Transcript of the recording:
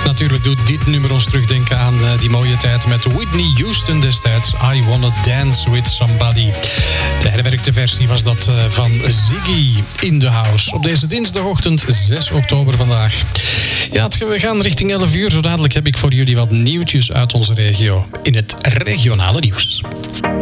Natuurlijk doet dit nummer ons terugdenken aan die mooie tijd met Whitney Houston destijds. I Wanna Dance With Somebody. De herwerkte versie was dat van Ziggy in the House. Op deze dinsdagochtend 6 oktober vandaag. Ja, we gaan richting 11 uur. Zo dadelijk heb ik voor jullie wat nieuwtjes uit onze regio in het regionale nieuws.